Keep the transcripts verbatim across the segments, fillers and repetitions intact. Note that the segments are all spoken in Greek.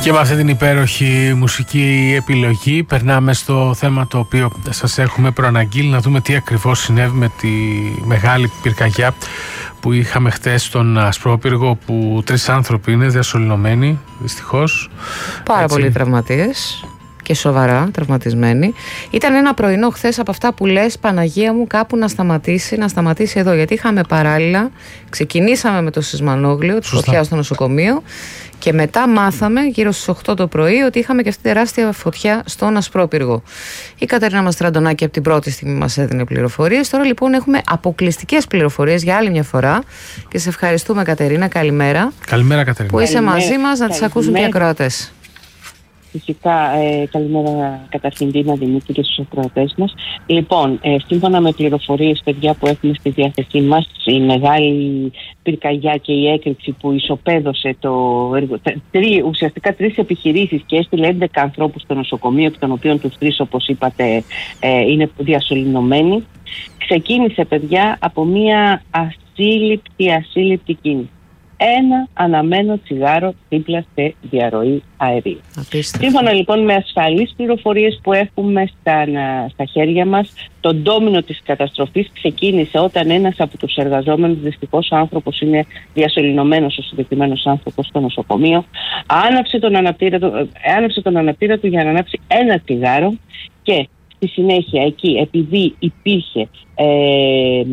Και με αυτή την υπέροχη μουσική επιλογή περνάμε στο θέμα το οποίο σας έχουμε προαναγγείλει, να δούμε τι ακριβώς συνέβη με τη μεγάλη πυρκαγιά που είχαμε χτες στον Ασπρόπυργο, που τρεις άνθρωποι είναι διασωληνωμένοι δυστυχώς. Πάρα Έτσι. πολλοί τραυματίες και σοβαρά τραυματισμένοι. Ήταν ένα πρωινό χθες από αυτά που λες, Παναγία μου, κάπου να σταματήσει, να σταματήσει εδώ. Γιατί είχαμε παράλληλα, ξεκινήσαμε με το σεισμανόγλιο, τη φωτιά στο νοσοκομείο, και μετά μάθαμε γύρω στις οκτώ το πρωί ότι είχαμε και αυτή τεράστια φωτιά στον Ασπρόπυργο. Η Κατερίνα Μαστραντονάκη από την πρώτη στιγμή μας έδινε πληροφορίες. Τώρα λοιπόν έχουμε αποκλειστικές πληροφορίες για άλλη μια φορά. Και σε ευχαριστούμε, Κατερίνα. Καλημέρα. Καλημέρα, Κατερίνα. Που είσαι Καλημέρα. μαζί μας, να τις ακούσουν και οι ακροατές. Φυσικά, ε, καλημέρα καταρχήν Δίνα, Δημήτρη και στους ακροατές μας. Λοιπόν, ε, σύμφωνα με πληροφορίες, παιδιά, που έχουμε στη διάθεσή μας, η μεγάλη πυρκαγιά και η έκρηξη που ισοπαίδωσε το έργο, τρί, ουσιαστικά τρεις επιχειρήσεις και έστειλε έντεκα ανθρώπους στο νοσοκομείο, εκ των οποίων τους τρεις, όπως είπατε, ε, είναι διασωληνωμένοι, ξεκίνησε, παιδιά, από μια ασύλληπτη, ασύλληπτη κίνηση. Ένα αναμένο τσιγάρο δίπλα σε διαρροή αερίου. Απίστευτο. Σύμφωνα λοιπόν με ασφαλείς πληροφορίες που έχουμε στα, στα χέρια μας, το ντόμινο της καταστροφής ξεκίνησε όταν ένας από τους εργαζόμενους, δυστυχώς ο άνθρωπος είναι διασωληνωμένος, ο συγκεκριμένος άνθρωπος, στο νοσοκομείο, άναψε τον αναπτήρα του, άναψε τον αναπτήρα του για να ανάψει ένα τσιγάρο, και στη συνέχεια εκεί, επειδή υπήρχε ε,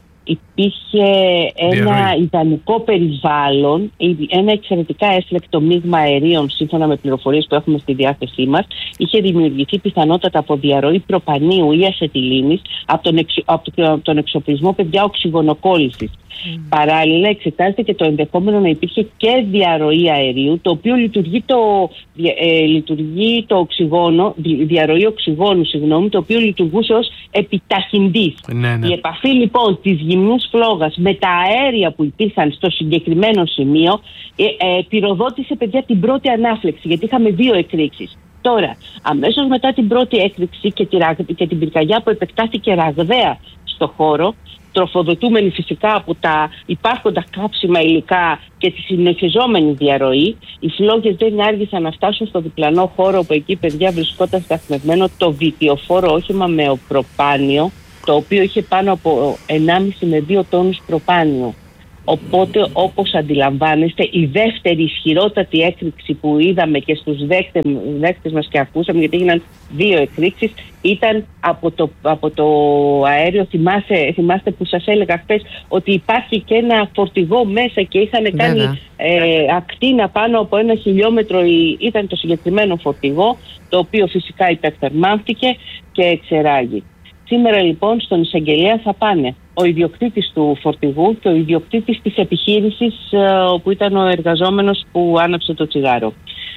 υπήρχε ένα Διαρροή. ιδανικό περιβάλλον, ένα εξαιρετικά έσλεκτο μείγμα αερίων, σύμφωνα με πληροφορίες που έχουμε στη διάθεσή μας, είχε δημιουργηθεί πιθανότατα από διαρροή προπανίου ή ασετιλίνης από τον, εξ, από τον εξοπλισμό, παιδιά, οξυγονοκόλλησης. Mm. Παράλληλα, εξετάζεται και το ενδεχόμενο να υπήρχε και διαρροή αερίου, το οποίο λειτουργεί το, ε, λειτουργεί το οξυγόνο, διαρροή οξυγόνου, συγγνώμη, το οποίο λειτουργούσε ως επιταχυντής. Ναι, ναι. Η επαφή λοιπόν της γυμνούς φλόγας με τα αέρια που υπήρχαν στο συγκεκριμένο σημείο ε, ε, πυροδότησε, παιδιά, την πρώτη ανάφλεξη, γιατί είχαμε δύο εκρήξεις. Τώρα, αμέσως μετά την πρώτη έκρηξη και, τη, και την πυρκαγιά που επεκτάθηκε ραγδαία στο χώρο, τροφοδοτούμενη φυσικά από τα υπάρχοντα κάψιμα υλικά και τη συνεχιζόμενη διαρροή, οι φλόγες δεν άργησαν να φτάσουν στο διπλανό χώρο, όπου εκεί, παιδιά, βρισκόταν σταθμευμένο το βιτιοφόρο όχημα με προπάνιο, το οποίο είχε πάνω από ενάμιση με δύο τόνους προπάνιο. Οπότε, όπως αντιλαμβάνεστε, η δεύτερη ισχυρότατη έκρηξη που είδαμε και στους δέκτες, δέκτες μας και ακούσαμε, γιατί έγιναν δύο εκρήξεις, ήταν από το, από το αέριο. Θυμάστε, θυμάστε που σας έλεγα χθες ότι υπάρχει και ένα φορτηγό μέσα και είχαν κάνει ε, ακτίνα πάνω από ένα χιλιόμετρο, ήταν το συγκεκριμένο φορτηγό, το οποίο φυσικά υπερθερμάνθηκε και εξεράγει. Σήμερα λοιπόν στον εισαγγελέα θα πάνε ο ιδιοκτήτης του φορτηγού και ο ιδιοκτήτης της επιχείρησης όπου ήταν ο εργαζόμενος που άναψε το τσιγάρο,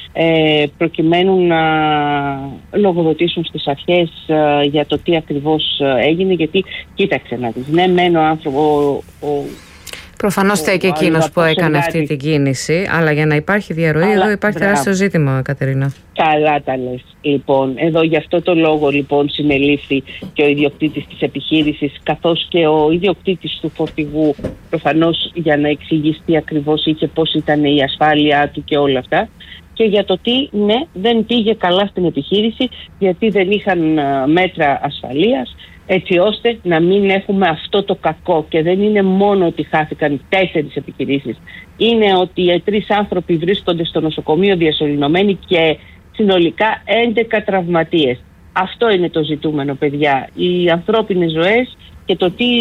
ε, προκειμένου να λογοδοτήσουν στις αρχές ε, για το τι ακριβώς έγινε, γιατί κοίταξε να δεις, ναι μεν ο άνθρωπος, ο, ο, προφανώς στέκει εκείνος που έκανε αυτή την κίνηση, αλλά για να υπάρχει διαρροή, αλλά, εδώ υπάρχει τεράστιο ζήτημα, Κατερίνα. Καλά τα λες. Λοιπόν, εδώ γι' αυτό το λόγο λοιπόν συνελήφθη και ο ιδιοκτήτης της επιχείρησης, καθώς και ο ιδιοκτήτης του φορτηγού, προφανώς για να εξηγήσει ακριβώς είχε, πώς ήταν η ασφάλειά του και όλα αυτά, και για το τι, ναι, δεν πήγε καλά στην επιχείρηση, γιατί δεν είχαν μέτρα ασφαλείας, έτσι ώστε να μην έχουμε αυτό το κακό. Και δεν είναι μόνο ότι χάθηκαν τέσσερις επιχειρήσεις, είναι ότι οι τρεις άνθρωποι βρίσκονται στο νοσοκομείο διασωληνωμένοι και συνολικά έντεκα τραυματίες. Αυτό είναι το ζητούμενο, παιδιά. Οι ανθρώπινες ζωές και το τι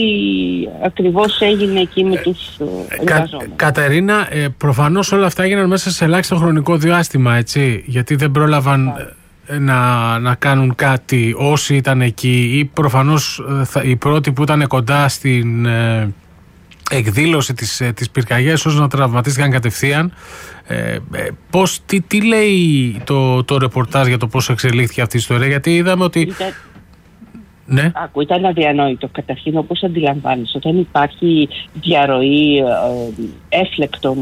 ακριβώς έγινε εκεί με τους εργαζόμενους. Κα, Κατερίνα, ε, προφανώς όλα αυτά έγιναν μέσα σε ελάχιστο χρονικό διάστημα, έτσι, γιατί δεν πρόλαβαν ε, να, να κάνουν κάτι όσοι ήταν εκεί, ή προφανώς ε, θα, οι πρώτοι που ήταν κοντά στην ε, εκδήλωση της, ε, της πυρκαγιάς, όσο να τραυματίστηκαν κατευθείαν. Ε, ε, πώς, τι, τι λέει το, το ρεπορτάζ για το πώς εξελίχθηκε αυτή η ιστορία, γιατί είδαμε ότι... Ήταν... Ναι. Άκου, ήταν αδιανόητο. Καταρχήν, όπως αντιλαμβάνεις, όταν υπάρχει διαρροή ε, έφλεκτων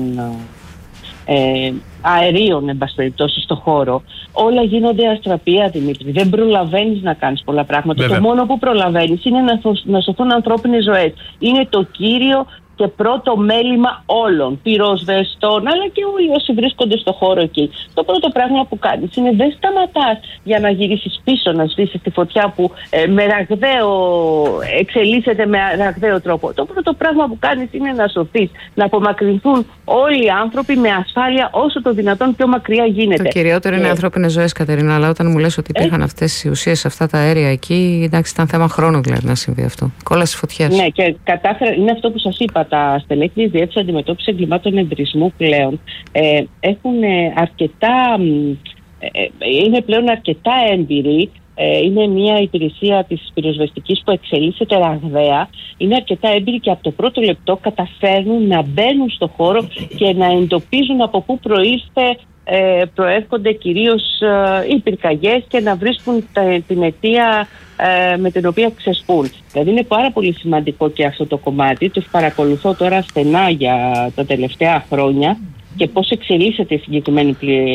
ε, αερίων, εν πάση περιπτώσει, στο χώρο, όλα γίνονται αστραπία, Δημήτρη. Δεν προλαβαίνεις να κάνεις πολλά πράγματα. Βέβαια. Το μόνο που προλαβαίνεις είναι να, να σωθούν ανθρώπινες ζωές. Είναι το κύριο και πρώτο μέλημα όλων, πυροσβεστών, αλλά και όλοι όσοι βρίσκονται στο χώρο εκεί. Το πρώτο πράγμα που κάνεις είναι δεν σταματάς για να γυρίσεις πίσω, να σβήσεις τη φωτιά που ε, με ραγδαίο, εξελίσσεται με ραγδαίο τρόπο. Το πρώτο πράγμα που κάνεις είναι να σωθείς, να απομακρυνθούν όλοι οι άνθρωποι με ασφάλεια όσο το δυνατόν πιο μακριά γίνεται. Το κυριότερο είναι ε, ανθρώπινες ζωές, Κατερίνα, αλλά όταν μου λες ότι υπήρχαν ε, αυτές οι ουσίες, αυτά τα αέρια εκεί, εντάξει, ήταν θέμα χρόνου δηλαδή να συμβεί αυτό. Κόλαση φωτιάς. Ναι, και κατάφερα, είναι αυτό που σας είπα, τα στελέχη της Διεύθυνσης Αντιμετώπισης Εγκλημάτων Εμπρισμού πλέον ε, έχουν ε, αρκετά, ε, είναι πλέον αρκετά έμπειροι. Ε, είναι μια υπηρεσία της πυροσβεστικής που εξελίσσεται ραγδαία. Είναι αρκετά έμπειροι και από το πρώτο λεπτό καταφέρνουν να μπαίνουν στο χώρο και να εντοπίζουν από πού προήρθε, ε, προέρχονται κυρίως ε, οι πυρκαγιές και να βρίσκουν τα, την αιτία ε, με την οποία ξεσπούν. Δηλαδή είναι πάρα πολύ σημαντικό και αυτό το κομμάτι. Τους παρακολουθώ τώρα στενά για τα τελευταία χρόνια και πώς εξελίσσεται η συγκεκριμένη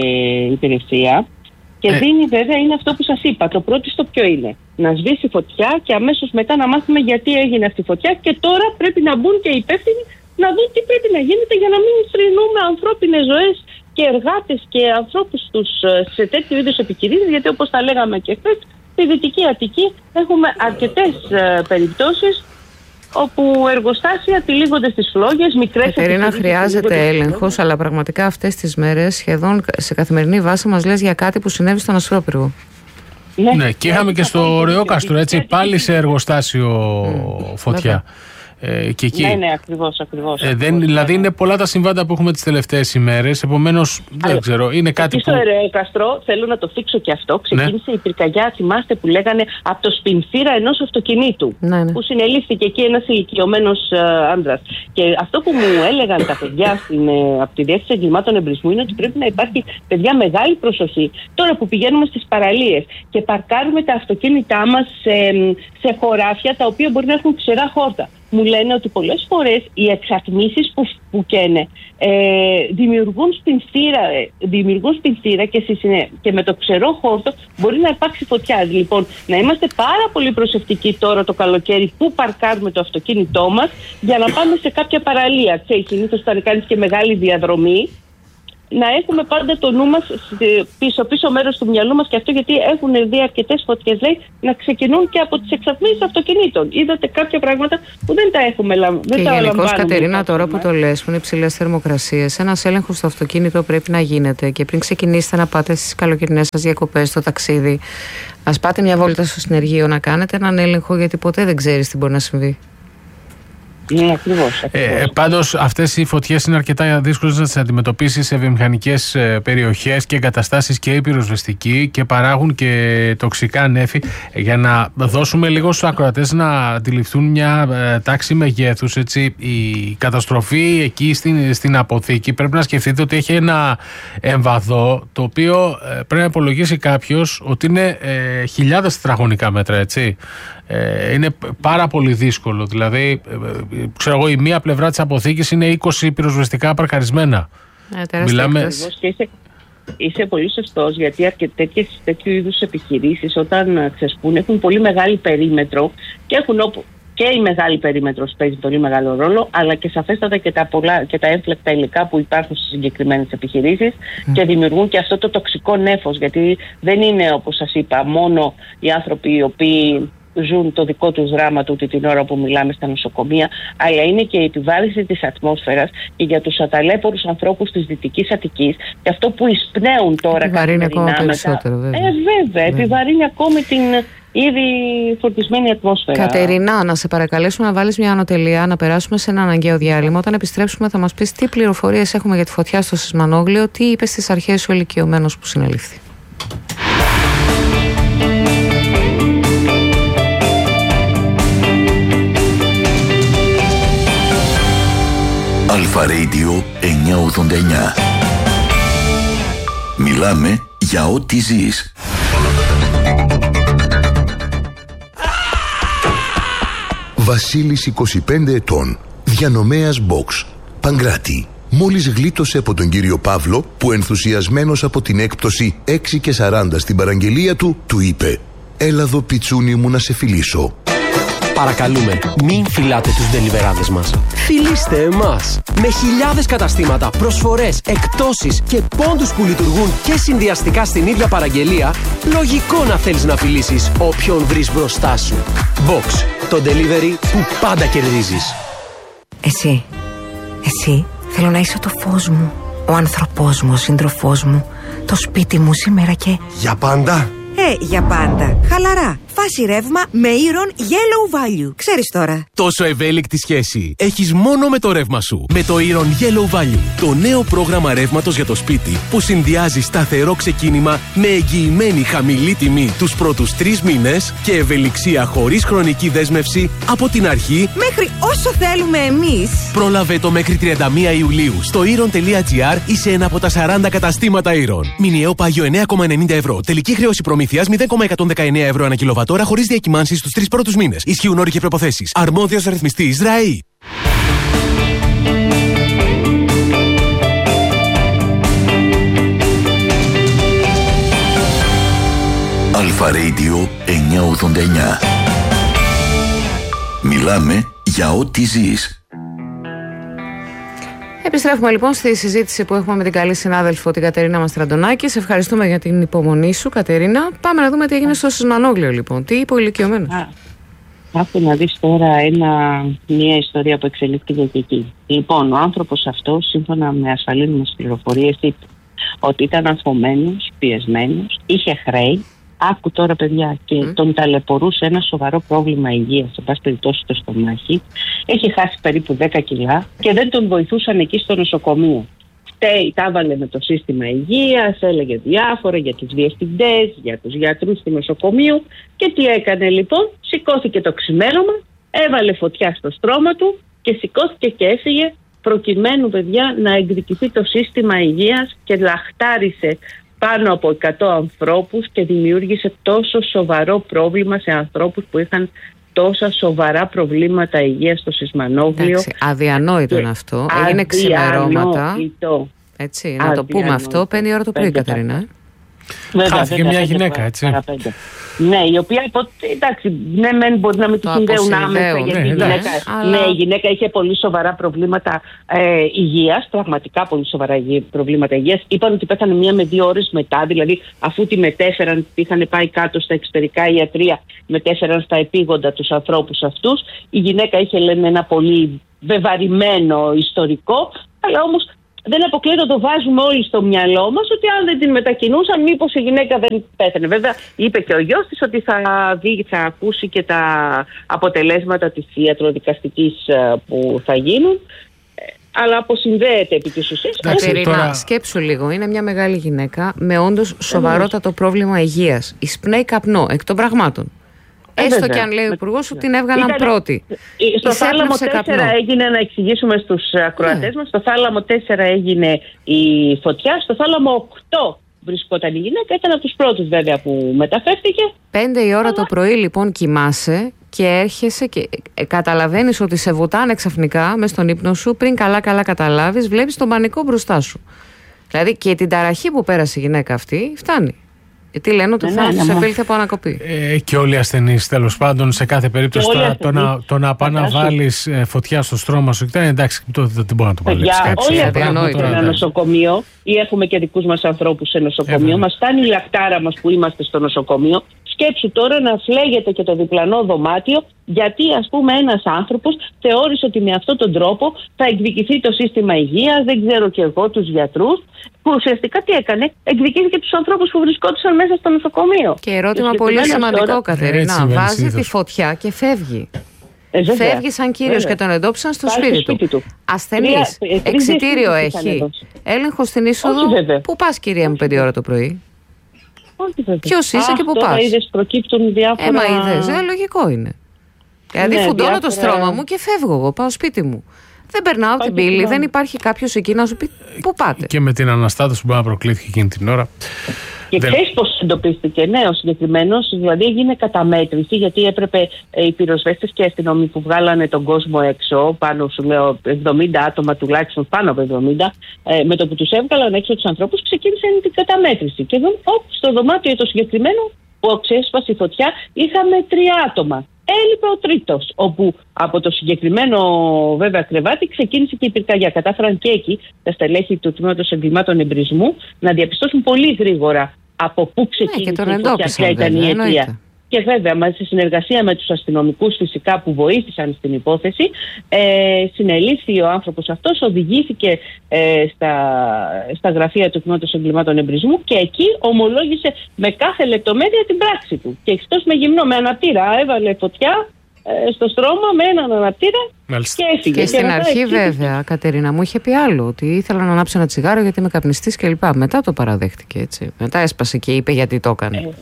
υπηρεσία. Και ε. δίνει, βέβαια, είναι αυτό που σας είπα. Το πρώτο στο ποιο είναι. Να σβήσει φωτιά και αμέσως μετά να μάθουμε γιατί έγινε αυτή η φωτιά. Και τώρα πρέπει να μπουν και οι υπεύθυνοι να δουν τι πρέπει να γίνεται για να μην θρηνούμε ανθρώπινες ζωές και εργάτες και ανθρώπους τους σε τέτοιου είδους επιχειρήσεις. Γιατί όπως τα λέγαμε και χθες, στη Δυτική Αττική έχουμε αρκετές ε, περιπτώσεις όπου εργοστάσια τυλίγονται στις φλόγες, μικρές. Κατερίνα, χρειάζεται έλεγχος, αλλά πραγματικά αυτές τις μέρες σχεδόν σε καθημερινή βάση μας λες για κάτι που συνέβη στον Ασφρόπυργο. Ναι, ναι, και είχαμε και στο Ρεόκαστρο, έτσι, πάλι σε εργοστάσιο mm, φωτιά. Βέβαια. Ε, και εκεί, ναι, ναι, ακριβώς, ακριβώς. Ε, δεν, δηλαδή είναι πολλά τα συμβάντα που έχουμε τις τελευταίες ημέρες, επομένως δεν ξέρω, είναι κάτι εκεί που... Στο Ρεόκαστρο, θέλω να το θίξω και αυτό, ξεκίνησε ναι. η πυρκαγιά, θυμάστε που λέγανε από το σπινθήρα ενός αυτοκινήτου, ναι, ναι. που συνελήφθηκε εκεί ένας ηλικιωμένος uh, άντρας. Και αυτό που μου έλεγαν τα παιδιά στην, uh, από τη Διεύθυνση Εγκλημάτων Εμπρισμού είναι ότι πρέπει να υπάρχει, παιδιά, μεγάλη προσοχή. Τώρα που πηγαίνουμε στις παραλίες και παρκάρουμε τα αυτοκίνητά μας σε, σε χωράφια τα οποία μπορεί να έχουν ξερά χόρτα. Μου λένε ότι πολλές φορές οι εξατμίσεις που, που καίνε ε, δημιουργούν σπινθήρα, ε, δημιουργούν σπινθήρα και, και με το ξερό χόρτο μπορεί να υπάρξει φωτιά. Λοιπόν, να είμαστε πάρα πολύ προσεκτικοί τώρα το καλοκαίρι που παρκάρουμε το αυτοκίνητό μας για να πάμε σε κάποια παραλία. Ξέρεις, συνήθως όταν κάνεις και μεγάλη διαδρομή, να έχουμε πάντα το νου μας πίσω-πίσω μέρος του μυαλού μας και αυτό γιατί έχουν δει αρκετές φωτιές, λέει, να ξεκινούν και από τις εξατμίσεις αυτοκινήτων. Είδατε κάποια πράγματα που δεν τα έχουμε λαμβάνει. Και γενικώς, Κατερίνα, τώρα που το λες, που είναι υψηλές θερμοκρασίες, ένας έλεγχος στο αυτοκίνητο πρέπει να γίνεται και πριν ξεκινήσετε να πάτε στις καλοκαιρινές σας διακοπές, στο ταξίδι, ας πάτε μια βόλτα στο συνεργείο να κάνετε έναν έλεγχο, γιατί ποτέ δεν ξέρεις τι μπορεί να συμβεί. Ναι, ακριβώς, ακριβώς. Ε, πάντως αυτές οι φωτιές είναι αρκετά δύσκολες να τις αντιμετωπίσεις σε βιομηχανικές ε, περιοχές και εγκαταστάσεις και πυροσβεστικοί και παράγουν και τοξικά νέφη. Για να δώσουμε λίγο στους ακροατές να αντιληφθούν μια ε, τάξη μεγέθους, έτσι, η καταστροφή εκεί στην, στην αποθήκη πρέπει να σκεφτείτε ότι έχει ένα εμβαδό το οποίο ε, πρέπει να υπολογίσει κάποιος ότι είναι ε, χιλιάδες τετραγωνικά μέτρα, έτσι. Ε, είναι πάρα πολύ δύσκολο. Δηλαδή, ε, ξέρω εγώ, η μία πλευρά της αποθήκης είναι είκοσι πυροσβεστικά παρκαρισμένα. Ε, Μιλάμε... Και είσαι, είσαι πολύ σωστός, γιατί τέτοιες, τέτοιου είδους επιχειρήσεις όταν ξεσπούν έχουν πολύ μεγάλη περίμετρο και έχουν όπου και η μεγάλη περίμετρος παίζει πολύ μεγάλο ρόλο, αλλά και σαφέστατα και τα, πολλά, και τα έμφλεκτα υλικά που υπάρχουν στις συγκεκριμένες επιχειρήσεις mm. και δημιουργούν και αυτό το τοξικό νέφος, γιατί δεν είναι, όπως σας είπα, μόνο οι άνθρωποι οι οποίοι ζουν το δικό τους δράμα τούτη την ώρα που μιλάμε στα νοσοκομεία, αλλά είναι και η επιβάρυνση της ατμόσφαιρας και για τους αταλέπορους ανθρώπους της Δυτικής Αττικής και αυτό που εισπνέουν τώρα επιβαρύνει ακόμα περισσότερο, βέβαια. Ε, βέβαια, επιβαρύνει ακόμη την ήδη φορτισμένη ατμόσφαιρα. Κατερίνα, να σε παρακαλέσουμε να βάλεις μια ανωτελεία, να περάσουμε σε ένα αναγκαίο διάλειμμα. Όταν επιστρέψουμε θα μας πεις τι πληροφορίες έχουμε για τη φωτιά στο Σισμανόγλιο, τι είπε στις αρχές ο ηλικιωμένος που συνελήφθη. Αλφα Radio εννιακόσια ογδόντα εννιά. Μιλάμε για ό,τι ζεις. Βασίλης, είκοσι πέντε ετών, διανομέας box, Παγκράτη. Μόλις γλίτωσε από τον κύριο Παύλο που ενθουσιασμένος από την έκπτωση έξι και σαράντα στην παραγγελία του, του είπε «Έλα εδώ πιτσούνι μου να σε φιλήσω». Παρακαλούμε, μην φυλάτε τους ντελιβεράδες μας. Φιλήστε εμάς. Με χιλιάδες καταστήματα, προσφορές, εκπτώσεις και πόντους που λειτουργούν και συνδυαστικά στην ίδια παραγγελία, λογικό να θέλεις να φιλήσεις όποιον βρεις μπροστά σου. Box, το delivery που πάντα κερδίζεις. Εσύ, εσύ θέλω να είσαι το φως μου, ο άνθρωπός μου, ο σύντροφός μου, το σπίτι μου σήμερα και... Για πάντα. Ε, για πάντα. Χαλαρά. Φάση ρεύμα με Iron Yellow Value. Ξέρεις τώρα. Τόσο ευέλικτη σχέση έχεις μόνο με το ρεύμα σου. Με το Iron Yellow Value, το νέο πρόγραμμα ρεύματος για το σπίτι που συνδυάζει σταθερό ξεκίνημα με εγγυημένη χαμηλή τιμή τους πρώτους τρεις μήνες και ευελιξία χωρίς χρονική δέσμευση από την αρχή μέχρι όσο θέλουμε εμείς. Πρόλαβε το μέχρι τριάντα μία Ιουλίου στο iron.gr ή σε ένα από τα σαράντα καταστήματα Iron. Μηνιαίο πάγιο εννέα κόμμα ενενήντα ευρώ. Τελική χρέωση προμήθειας μηδέν κόμμα εκατόν δεκαεννέα ευρώ ανά κιλοβατόρα χωρίς διακυμάνσεις στους τρεις πρώτους μήνες. Ισχύουν όροι και προϋποθέσεις. Αρμόδιος ρυθμιστής ΡΑΗ. Αλφα Radio εννιακόσια ογδόντα εννιά. Μιλάμε για ό,τι ζεις. Επιστρέφουμε λοιπόν στη συζήτηση που έχουμε με την καλή συνάδελφο την Κατερίνα Μαστραντονάκη. Σε ευχαριστούμε για την υπομονή σου, Κατερίνα. Πάμε να δούμε τι έγινε στο Σισμανόγλιο λοιπόν. Τι είπε ο ηλικιωμένος. Άκου να δεις τώρα ένα, μια ιστορία που εξελίχθηκε και εκεί. Λοιπόν, ο άνθρωπος αυτός, σύμφωνα με ασφαλείς μας πληροφορίες, είπε ότι ήταν αγχωμένος, πιεσμένος, είχε χρέη. Άκου τώρα, παιδιά, και mm. τον ταλαιπωρούσε ένα σοβαρό πρόβλημα υγείας, σε πάση περιπτώσει το στομάχι. Έχει χάσει περίπου δέκα κιλά και δεν τον βοηθούσαν εκεί στο νοσοκομείο. Φταίει, τα έβαλε με το σύστημα υγείας, έλεγε διάφορα για τους διευθυντές, για τους γιατρούς του νοσοκομείου. Και τι έκανε λοιπόν? Σηκώθηκε το ξημέρωμα, έβαλε φωτιά στο στρώμα του και σηκώθηκε και έφυγε, προκειμένου, παιδιά, να εκδικηθεί το σύστημα υγείας, και λαχτάρισε πάνω από εκατό ανθρώπους και δημιούργησε τόσο σοβαρό πρόβλημα σε ανθρώπους που είχαν τόσα σοβαρά προβλήματα υγείας στο Σισμανόγλιο. Εντάξει, αδιανόητο είναι αυτό. Έγινε ξημερώματα. Έτσι, να το πούμε αυτό. Πέντε ώρα το πρωί, Κατερίνα. Χάθηκε μια γυναίκα, έτσι. Ναι, η οποία, εντάξει, ναι, μεν μπορεί να μην τη συνδέουν άμεσα, γιατί ναι, η γυναίκα, αλλά... ναι, η γυναίκα είχε πολύ σοβαρά προβλήματα ε, υγείας, πραγματικά πολύ σοβαρά προβλήματα υγείας. Είπαν ότι πέθανε μία με δύο ώρες μετά, δηλαδή αφού τη μετέφεραν, είχαν πάει κάτω στα εξωτερικά ιατρία, μετέφεραν στα επίγοντα τους ανθρώπους αυτούς. Η γυναίκα είχε, λένε, ένα πολύ βεβαρημένο ιστορικό, αλλά όμως δεν αποκλείεται να το βάζουμε όλοι στο μυαλό μας ότι αν δεν την μετακινούσαν, μήπως η γυναίκα δεν πέθανε. Βέβαια, είπε και ο γιος της ότι θα δει, θα ακούσει και τα αποτελέσματα της ιατροδικαστικής που θα γίνουν. Αλλά αποσυνδέεται επί της ουσίας. Κατερίνα, τώρα... σκέψου λίγο. Είναι μια μεγάλη γυναίκα με όντως σοβαρότατο πρόβλημα υγείας. Εισπνέει καπνό εκ των πραγμάτων. Ε, Έστω και αν λέει ο Υπουργός ότι την έβγαλαν Ήταν, πρώτη. Στο θάλαμο τέσσερα καπνό. Έγινε, να εξηγήσουμε στους ακροατές ναι. μας, στο θάλαμο τέσσερα έγινε η φωτιά, στο θάλαμο οκτώ βρισκόταν η γυναίκα, ήταν από τους πρώτους βέβαια που μεταφέρθηκε. Πέντε η ώρα Αλλά... το πρωί λοιπόν κοιμάσαι και έρχεσαι και καταλαβαίνεις ότι σε βουτάνε ξαφνικά μες στον ύπνο σου, πριν καλά καλά καταλάβεις, βλέπεις τον πανικό μπροστά σου. Δηλαδή και την ταραχή που πέρασε η γυναίκα αυτή φτάνει. Γιατί λένε ότι θα τους επήλθε από ανακοπή. Ε, και όλοι οι ασθενείς, τέλος πάντων, σε κάθε περίπτωση. Τώρα, το, να, το να πάει να βάλεις ε, φωτιά στο στρώμα σου, ήταν εντάξει, το, δεν μπορεί να το παλέψει. Όλοι έχουμε ένα νοσοκομείο ή έχουμε και δικούς μας ανθρώπους σε νοσοκομείο. Μας φτάνει η λαχτάρα μας που είμαστε στο νοσοκομείο. Σκέψου τώρα να φλέγεται και το διπλανό δωμάτιο, γιατί ας πούμε ένας άνθρωπος θεώρησε ότι με αυτόν τον τρόπο θα εκδικηθεί το σύστημα υγείας, δεν ξέρω και εγώ τους γιατρούς, που ουσιαστικά τι έκανε, εκδικήθηκε τους ανθρώπους που βρισκόντουσαν μέσα στο νοσοκομείο. Και ερώτημα πολύ σημαντικό, τώρα... Κατερίνα, βάζει τη φωτιά και φεύγει. Ε, φεύγει σαν κύριος και τον εντόπισαν στο σπίτι, σπίτι του. του. Ασθενής, εξιτήριο έχει, έλεγχο στην είσοδο. Πού πας, κυρία μου, πέντε ώρα το πρωί? Ποιος είσαι και πού πας? Τώρα είδες, προκύπτουν διάφορα... Ε, μα είδες, ε, λογικό είναι. Δηλαδή ναι, φουντώνω διάφορα... το στρώμα μου και φεύγω εγώ, πάω σπίτι μου. Δεν περνάω την πύλη, ναι. Δεν υπάρχει κάποιος εκεί να σου πει πού πάτε. Και με την αναστάτωση που μπορεί να προκλήθηκε εκείνη την ώρα. Και δεν... ξέρεις πώς εντοπίστηκε? Ναι, ο συγκεκριμένος, δηλαδή έγινε καταμέτρηση, γιατί έπρεπε ε, οι πυροσβέστες και οι αστυνομικοί που βγάλανε τον κόσμο έξω, πάνω σου λέω εβδομήντα άτομα τουλάχιστον, πάνω από εβδομήντα, ε, με το που τους έβγαλαν έξω τους ανθρώπους, ξεκίνησαν την καταμέτρηση. Και εδώ, όπ, στο δωμάτιο το συγκεκριμένο που ξέσπασε η φωτιά, είχαμε τρία άτομα. έλειπε ο τρίτος, όπου από το συγκεκριμένο βέβαια κρεβάτι ξεκίνησε και η πυρκαγιά. Κατάφεραν και εκεί τα στελέχη του Τμήματος Εγκλημάτων Εμπρισμού να διαπιστώσουν πολύ γρήγορα από πού ξεκίνησε ναι, και ποια ήταν η αιτία. Και βέβαια, μαζί σε συνεργασία με τους αστυνομικούς φυσικά που βοήθησαν στην υπόθεση, ε, συνελήφθη ο άνθρωπος αυτός, οδηγήθηκε ε, στα, στα γραφεία του Τμήματος Εγκλημάτων Εμπρισμού και εκεί ομολόγησε με κάθε λεπτομέρεια την πράξη του. Και εκτός με γυμνό, με αναπτήρα, έβαλε φωτιά ε, στο στρώμα με έναν αναπτήρα. Μάλιστα. Και έφυγε. Και, και στην αρχή, εξήγησε... βέβαια, Κατερίνα μου είχε πει άλλο, ότι ήθελα να ανάψω ένα τσιγάρο γιατί είμαι καπνιστής κλπ. Μετά το παραδέχτηκε έτσι. Μετά έσπασε και είπε γιατί το έκανε. Ε,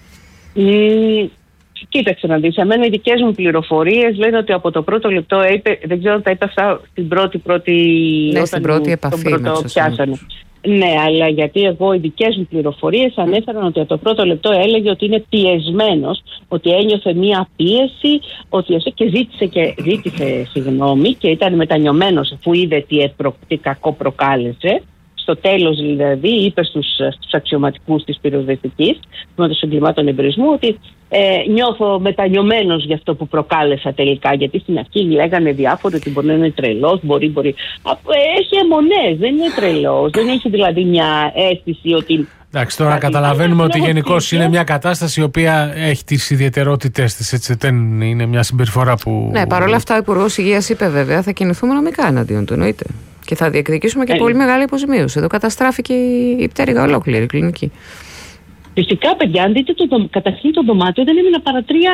Mm, κοίταξε να δεις, εμένα οι δικές μου πληροφορίες λένε ότι από το πρώτο λεπτό, είπε, δεν ξέρω αν τα είπε αυτά στην πρώτη πρώτη, ναι, στην πρώτη επαφή τον πρώτο πιάσανε. Ναι, αλλά γιατί εγώ οι δικές μου πληροφορίες ανέφεραν ότι από το πρώτο λεπτό έλεγε ότι είναι πιεσμένος, ότι ένιωθε μία πίεση, ότι και ζήτησε, και ζήτησε συγγνώμη και ήταν μετανιωμένος αφού είδε τι, επρο, τι κακό προκάλεσε. Στο τέλος δηλαδή είπε στους, στους αξιωματικούς της πυροσβεστικής με των εγκλημάτων εμπρισμού ότι ε, νιώθω μετανιωμένος για αυτό που προκάλεσα τελικά, γιατί στην αρχή λέγανε διάφοροι ότι μπορεί να είναι τρελός, μπορεί, μπορεί. Έχει αιμονές, δεν είναι τρελός, δεν έχει δηλαδή μια αίσθηση ότι... Εντάξει, τώρα καταλαβαίνουμε ότι γενικώς είναι μια κατάσταση η οποία έχει τις ιδιαιτερότητες της, έτσι, δεν είναι μια συμπεριφορά που... Ναι, παρόλα αυτά ο Υπουργός Υγείας είπε βέβαια θα κινηθούμε νομικά εναντίον του, εννοείται. Και θα διακριτήσουμε και ε, πολύ μεγάλη αποζημίωση. Εδώ καταστράφηκε η πτέρυγα ολόκληρη, η κλινική. Φυσικά, παιδιά, αν δείτε το, καταρχήν το δωμάτιο δεν έμεινε παρά τρία,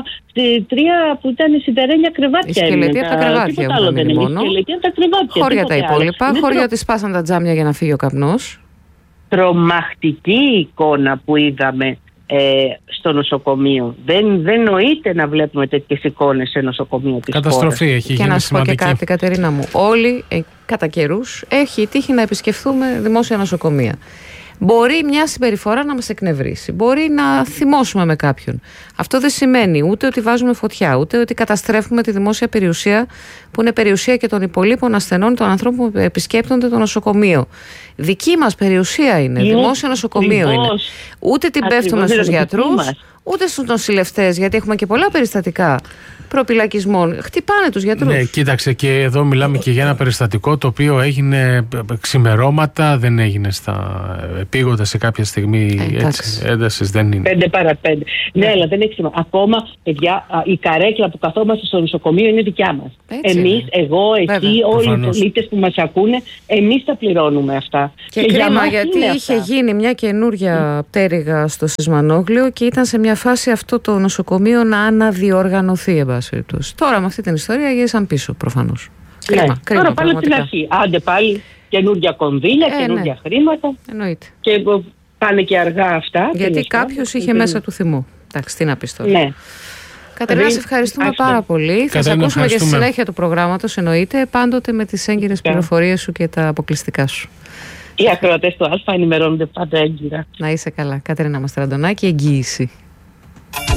τρία που ήταν σιδερένια κρεβάτια. Η σκελετή από τα κρεβάτια άλλο δεν είναι. μόνο. Η τα κρεβάτια. Χώρια τα υπόλοιπα, χώρια τρο... ότι σπάσαν τα τζάμια για να φύγει ο καπνός. Τρομακτική εικόνα που είδαμε ε, στο νοσοκομείο. Δεν, δεν νοείται να βλέπουμε τέτοιες εικόνες σε νοσοκομείο της καταστροφή χώρας. έχει και γίνει να σου πω και κάτι, Κατερίνα μου. Όλοι ε, κατά καιρούς έχει τύχει να επισκεφθούμε δημόσια νοσοκομεία. Μπορεί μια συμπεριφορά να μας εκνευρίσει. Μπορεί να θυμώσουμε με κάποιον. Αυτό δεν σημαίνει ούτε ότι βάζουμε φωτιά, ούτε ότι καταστρέφουμε τη δημόσια περιουσία, που είναι περιουσία και των υπολείπων ασθενών, των ανθρώπων που επισκέπτονται το νοσοκομείο. Δική μας περιουσία είναι, είναι δημόσιο νοσοκομείο είναι. Ούτε την πέφτουμε στους γιατρούς, ούτε στους νοσηλευτές, γιατί έχουμε και πολλά περιστατικά προπυλακισμών. Χτυπάνε τους γιατρούς. Ναι, κοίταξε, και εδώ μιλάμε και για ένα περιστατικό το οποίο έγινε ξημερώματα, δεν έγινε στα επίγοντα σε κάποια στιγμή ε, έντασης, δεν είναι. Πέντε παρά πέντε. Ναι, αλλά δεν έχει σημασία. Ακόμα, παιδιά, η καρέκλα που καθόμαστε στο νοσοκομείο είναι δικιά μας. Εμείς, εγώ, εσύ, βέβαια, όλοι προφανώς. Οι πολίτες που μας ακούνε, εμείς τα πληρώνουμε αυτά. Και, και κρίμα, γιατί είχε αυτά. γίνει μια καινούρια mm. πτέρυγα στο Σισμανόγλιο και ήταν σε μια φάση αυτό το νοσοκομείο να αναδιοργανωθεί, εν πάση περιπτώσει. Τώρα με αυτή την ιστορία γύρισαν πίσω, προφανώς. Ναι. Κρίμα, κρίμα, τώρα πάλι στην αρχή. Άντε πάλι καινούργια κονδύλια, ε, καινούργια ναι. χρήματα. Εννοείται. Και πάνε και αργά αυτά. Γιατί κάποιος είχε μέσα του θυμό. Εντάξει, τι να πεις τώρα. Ναι. Κατερίνα, σε ευχαριστούμε Άξτε. πάρα πολύ. Θα σε ακούσουμε και στη συνέχεια του προγράμματος, εννοείται, πάντοτε με τις έγκυρες πληροφορίες σου και τα αποκλειστικά σου. Οι ακροατές του Α ενημερώνονται πάντα έγκυρα. Να είσαι καλά. Κατερίνα Μαστραντονάκη, εγγύηση.